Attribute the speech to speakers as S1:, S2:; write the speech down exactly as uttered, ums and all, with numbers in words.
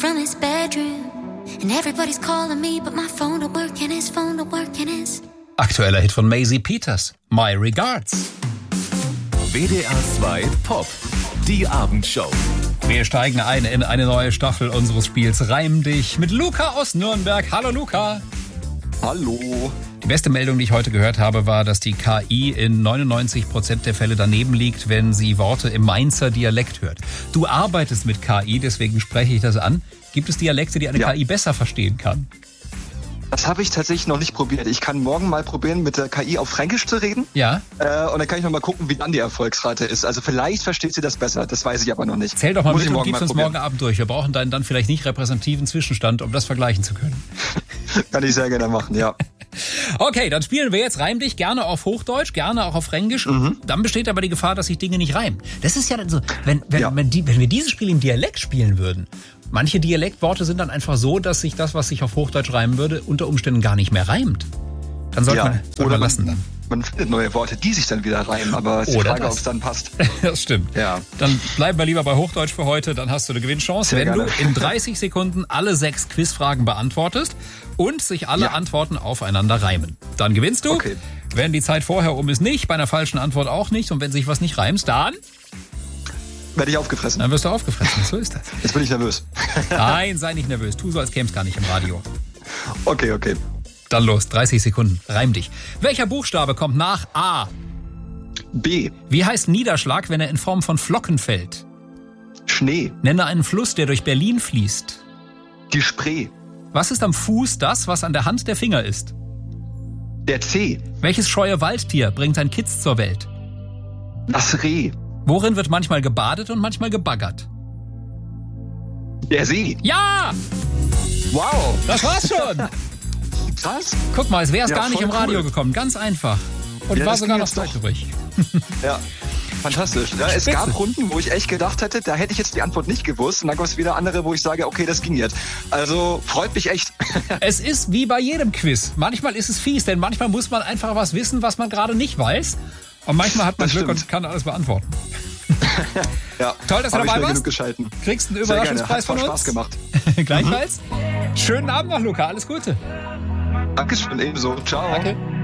S1: from his bedroom. And everybody's calling me, but my phone don't work and his phone don't work and his...
S2: Aktueller Hit von Maisie Peters, My Regards.
S3: W D R zwei Pop, die Abendshow.
S2: Wir steigen ein in eine neue Staffel unseres Spiels Reim dich mit Luca aus Nürnberg. Hallo Luca.
S4: Hallo.
S2: Die beste Meldung, die ich heute gehört habe, war, dass die K I in neunundneunzig Prozent der Fälle daneben liegt, wenn sie Worte im Mainzer Dialekt hört. Du arbeitest mit K I, deswegen spreche ich das an. Gibt es Dialekte, die eine ja. K I besser verstehen kann?
S4: Das habe ich tatsächlich noch nicht probiert. Ich kann morgen mal probieren, mit der K I auf Fränkisch zu reden.
S2: Ja.
S4: Äh, und dann kann ich noch mal gucken, wie dann die Erfolgsrate ist. Also vielleicht versteht sie das besser. Das weiß ich aber noch nicht.
S2: Zähl doch mal
S4: Muss
S2: mit und
S4: morgen
S2: gib's uns
S4: probieren.
S2: morgen Abend durch. Wir brauchen deinen dann vielleicht nicht repräsentativen Zwischenstand, um das vergleichen zu können.
S4: Kann ich sehr gerne machen, ja.
S2: Okay, dann spielen wir jetzt Reim dich, gerne auf Hochdeutsch, gerne auch auf Fränkisch. Mhm. Dann besteht aber die Gefahr, dass sich Dinge nicht reimen. Das ist ja dann so, wenn, wenn, ja. wenn, die, wenn wir dieses Spiel im Dialekt spielen würden, manche Dialektworte sind dann einfach so, dass sich das, was sich auf Hochdeutsch reimen würde, unter Umständen gar nicht mehr reimt. Dann sollte
S4: ja.
S2: man, sollte
S4: Oder
S2: man lassen dann.
S4: Man findet neue Worte, die sich dann wieder reimen, aber es ist die Frage, ob es dann passt.
S2: Das stimmt.
S4: Ja.
S2: Dann bleiben wir lieber bei Hochdeutsch für heute, dann hast du eine Gewinnchance,
S4: Sehr
S2: wenn
S4: gerne.
S2: du in dreißig Sekunden alle sechs Quizfragen beantwortest und sich alle
S4: ja.
S2: Antworten aufeinander reimen. Dann gewinnst du.
S4: Okay.
S2: Wenn die Zeit vorher um ist, nicht, bei einer falschen Antwort auch nicht und wenn sich was nicht reimst, dann...
S4: Werde ich aufgefressen.
S2: Dann wirst du aufgefressen, so ist das.
S4: Jetzt bin ich nervös.
S2: Nein, sei nicht nervös, tu so, als käme es gar nicht im Radio.
S4: Okay, okay.
S2: Dann los, dreißig Sekunden, reim dich. Welcher Buchstabe kommt nach A?
S4: B.
S2: Wie heißt Niederschlag, wenn er in Form von Flocken fällt?
S4: Schnee.
S2: Nenne einen Fluss, der durch Berlin fließt.
S4: Die Spree.
S2: Was ist am Fuß das, was an der Hand der Finger ist?
S4: Der Zeh.
S2: Welches scheue Waldtier bringt ein Kitz zur Welt?
S4: Das Reh.
S2: Worin wird manchmal gebadet und manchmal gebaggert?
S4: Der See.
S2: Ja!
S4: Wow.
S2: Das war's schon!
S4: Krass.
S2: Guck mal, es wäre es
S4: Ja,
S2: gar nicht
S4: voll
S2: im Radio
S4: cool.
S2: gekommen. Ganz einfach. Und
S4: Ja,
S2: war
S4: das
S2: sogar
S4: ging
S2: noch
S4: jetzt
S2: Zeit
S4: doch.
S2: übrig.
S4: Ja. Fantastisch. Ja, es
S2: Spitze.
S4: gab Runden, wo ich echt gedacht hätte, da hätte ich jetzt die Antwort nicht gewusst. Und dann gab es wieder andere, wo ich sage, okay, das ging jetzt. Also freut mich echt.
S2: Es ist wie bei jedem Quiz. Manchmal ist es fies, denn manchmal muss man einfach was wissen, was man gerade nicht weiß. Und manchmal hat man
S4: Das
S2: Glück
S4: stimmt.
S2: und kann alles beantworten.
S4: Ja.
S2: Toll, dass du
S4: Hab ich
S2: dabei
S4: schnell
S2: warst.
S4: genug geschalten.
S2: Kriegst einen
S4: Sehr gerne.
S2: Überraschungspreis
S4: Hat
S2: von
S4: voll
S2: uns.
S4: Spaß gemacht.
S2: Gleichfalls. Schönen Abend noch, Luca. Alles Gute.
S4: Dankeschön, ebenso. Ciao.
S2: Danke.